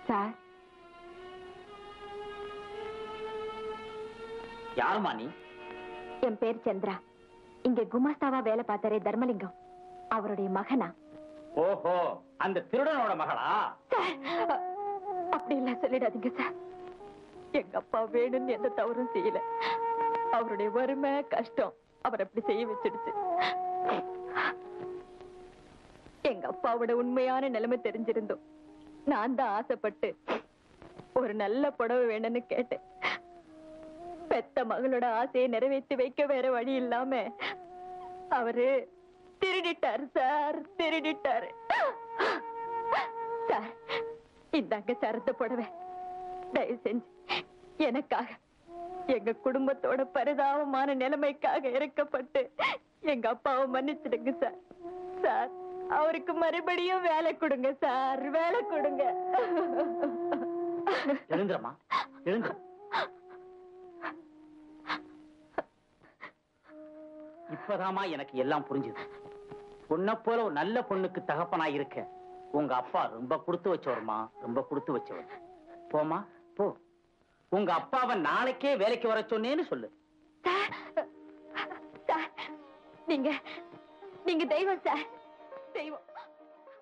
Sir, யாருமா நீ? என் பேர் சந்திரா. இங்க குமாஸ்தாவா வேலை பார்த்தாரே தர்மலிங்கம், அவருடைய மகனா? ஓஹோ, அந்த திருடனோட மகளா? அப்படி எல்லாம் சொல்லிடாதீங்க சார். எங்க அப்பா வேணும்னு எந்த தவறும் செய்யல. அவருடைய வறுமை கஷ்டம் அவர் அப்படி செய்ய வச்சிடுச்சு. எங்க அப்பாவோட உண்மையான நிலைமை தெரிஞ்சிருந்தோம் நான் தான் ஆசைப்பட்டு ஒரு நல்ல புடவை வேணும்னு கேட்டேன். பெத்த மகளோட ஆசையை நிறைவேற்றி வைக்க வேற வழி இல்லாம அவரு திருடிட்டாரு சார், திருடிட்டாரு சார். இந்தாங்க சரத்த புடவை, தயவு செஞ்சு எனக்காக, எங்க குடும்பத்தோட பரிதாபமான நிலைமைக்காக இறக்கப்பட்டு எங்க அப்பாவை மன்னிச்சிடுங்க சார். சார், அவருக்கு மறுபடியும் வேலை கொடுங்க சார், வேலை கொடுங்க. எழுந்திரமா, எழுந்திர. இப்பதாமா எனக்கு எல்லாம் புரிஞ்சுது. உன்னை போல ஒரு நல்ல பொண்ணுக்கு தகப்பனா இருக்க உங்க அப்பா ரொம்ப கொடுத்து வச்சவருமா, ரொம்ப கொடுத்து வச்சவர். போமா போ, உங்க அப்பாவை நாளைக்கே வேலைக்கு வர சொன்னேன்னு சொல்லு. நீங்க தெய்வம் சார், தெய்வம்.